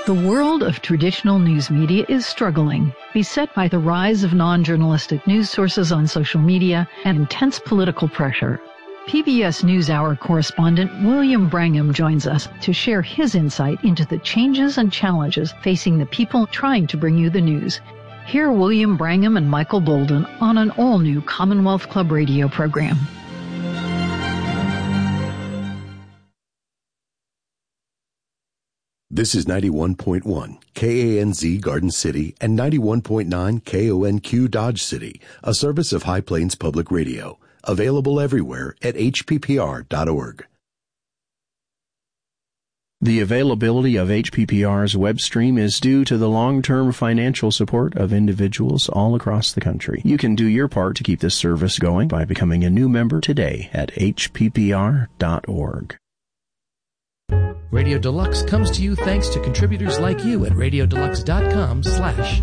The world of traditional news media is struggling, beset by the rise of non-journalistic news sources on social media and intense political pressure. PBS NewsHour correspondent William Brangham joins us to share his insight into the changes and challenges facing the people trying to bring you the news. Hear William Brangham and Michael Bolden on an all-new Commonwealth Club radio program. This is 91.1 KANZ Garden City and 91.9 KONQ Dodge City, a service of High Plains Public Radio. Available everywhere at hppr.org. The availability of HPPR's web stream is due to the long-term financial support of individuals all across the country. You can do your part to keep this service going by becoming a new member today at hppr.org. Radio Deluxe comes to you thanks to contributors like you at radiodeluxe.com/